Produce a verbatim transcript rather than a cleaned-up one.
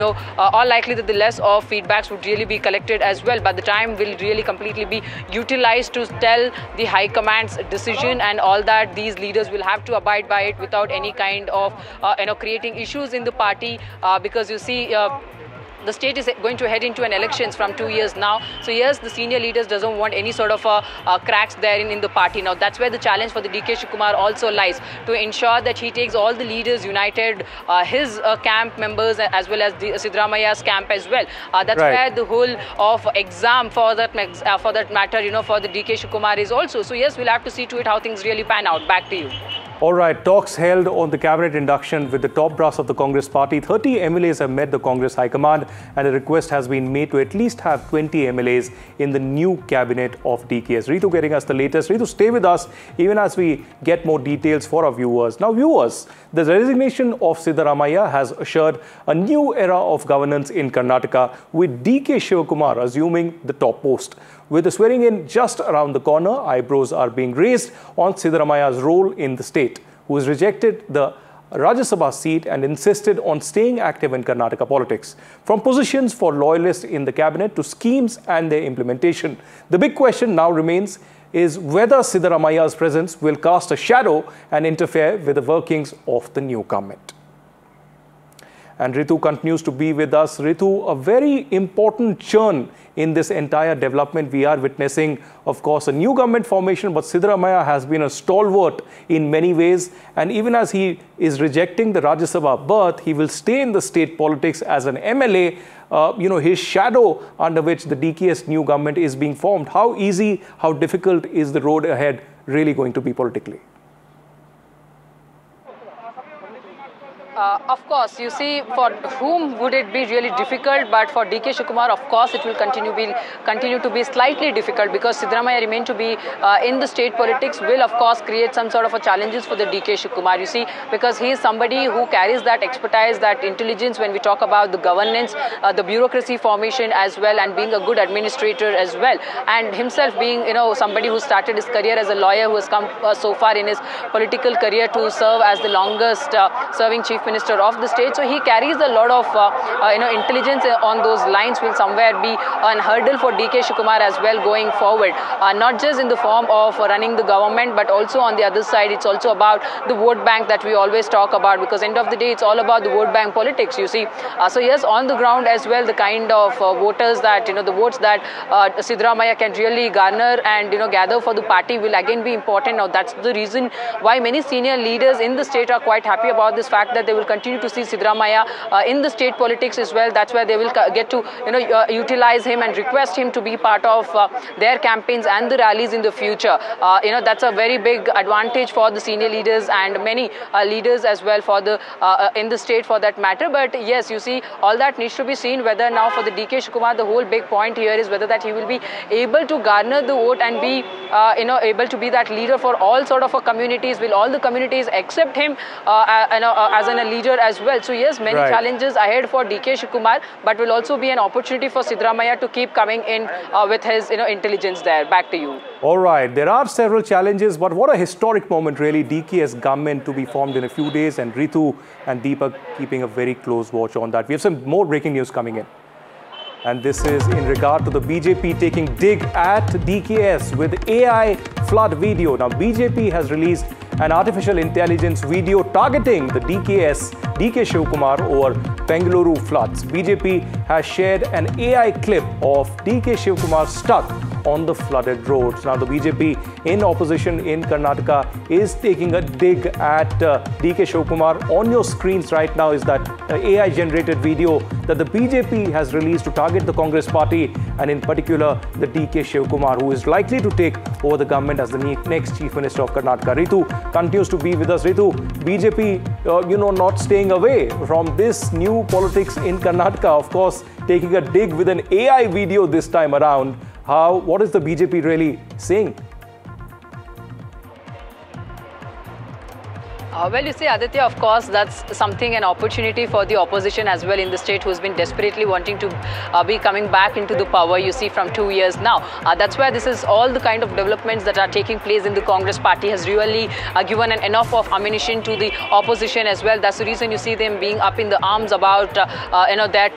know, uh, all likely that the less of feedbacks would really be collected as well. By the time will really completely be utilized to tell the High Command's decision and all that, these leaders will have to abide by it without any kind of, uh, you know, creating issues in the party, uh, because you see, uh, the state is going to head into an elections from two years now. So yes, the senior leaders doesn't want any sort of uh, uh, cracks there in, in the party. Now that's where the challenge for the D K Shivakumar also lies, to ensure that he takes all the leaders united, uh, his uh, camp members as well as the Siddaramaia's camp as well. Uh, that's right. Where the whole of exam for that uh, for that matter, you know, for the D K Shivakumar is also. So yes, we'll have to see to it how things really pan out. Back to you. All right, talks held on the cabinet induction with the top brass of the Congress party. thirty M L As have met the Congress High Command, and a request has been made to at least have twenty M L As in the new cabinet of D K S. Ritu getting us the latest. Ritu, stay with us even as we get more details for our viewers. Now, viewers, the resignation of Siddaramaiah has assured a new era of governance in Karnataka, with D K Shivakumar assuming the top post. With the swearing in just around the corner, eyebrows are being raised on Siddaramaiah's role in the state, who has rejected the Rajya Sabha seat and insisted on staying active in Karnataka politics. From positions for loyalists in the cabinet to schemes and their implementation, the big question now remains is whether Siddaramaiah's presence will cast a shadow and interfere with the workings of the new government. And Ritu continues to be with us. Ritu, a very important churn in this entire development. We are witnessing, of course, a new government formation, but Siddaramaiah has been a stalwart in many ways. And even as he is rejecting the Rajya Sabha berth, he will stay in the state politics as an M L A. Uh, you know, his shadow under which the D K S new government is being formed. How easy, how difficult is the road ahead really going to be politically? Uh, of course, you see, for whom would it be really difficult? But for D K Shivakumar, of course, it will continue be continue to be slightly difficult, because Siddaramaiah remain to be uh, in the state politics will, of course, create some sort of a challenges for the D K Shivakumar. You see, because he is somebody who carries that expertise, that intelligence when we talk about the governance, uh, the bureaucracy formation as well, and being a good administrator as well. And himself being, you know, somebody who started his career as a lawyer, who has come uh, so far in his political career to serve as the longest uh, serving chief Minister of the state. So he carries a lot of uh, uh, you know intelligence on those lines, will somewhere be an hurdle for D K Shivakumar as well going forward. Uh, not just in the form of running the government, but also on the other side, it's also about the vote bank that we always talk about, because end of the day, it's all about the vote bank politics, you see. Uh, so yes, on the ground as well, the kind of uh, voters that, you know, the votes that uh, Siddaramaiah can really garner and, you know, gather for the party will again be important. Now, that's the reason why many senior leaders in the state are quite happy about this fact that they will continue to see Siddaramaiah uh, in the state politics as well. That's where they will get to, you know, uh, utilize him and request him to be part of uh, their campaigns and the rallies in the future. Uh, you know, that's a very big advantage for the senior leaders and many uh, leaders as well for the uh, in the state for that matter. But yes, you see, all that needs to be seen whether now for the D K Shivakumar, the whole big point here is whether that he will be able to garner the vote and be, uh, you know, able to be that leader for all sort of uh, communities. Will all the communities accept him uh, uh, uh, as an, a leader as well? So yes, many right. challenges ahead for D K Shivakumar, but will also be an opportunity for Siddaramaiah to keep coming in uh, with his, you know, intelligence there. Back to you. All right, there are several challenges, but what a historic moment really. D K S government to be formed in a few days, and Ritu and Deepak keeping a very close watch on that. We have some more breaking news coming in. And this is in regard to the B J P taking dig at D K S with A I flood video. Now, B J P has released an artificial intelligence video targeting the D K S, D K Shivakumar over Bengaluru floods. B J P has shared an A I clip of D K Shivakumar stuck on the flooded roads. Now, the B J P in opposition in Karnataka is taking a dig at uh, D K Shivakumar. On your screens right now is that uh, A I-generated video that the B J P has released to target the Congress party, and in particular the D K Shivakumar, who is likely to take over the government as the next Chief Minister of Karnataka. Ritu continues to be with us. Ritu, B J P, uh, you know, not staying away from this new politics in Karnataka, of course, taking a dig with an A I video this time around. How, what is the B J P really saying? Uh, well, you see, Aditya, of course, that's something, an opportunity for the opposition as well in the state, who's been desperately wanting to uh, be coming back into the power, you see, from two years now. Uh, that's why this is all the kind of developments that are taking place in the Congress party has really uh, given an enough of ammunition to the opposition as well. That's the reason you see them being up in the arms about, uh, uh, you know, their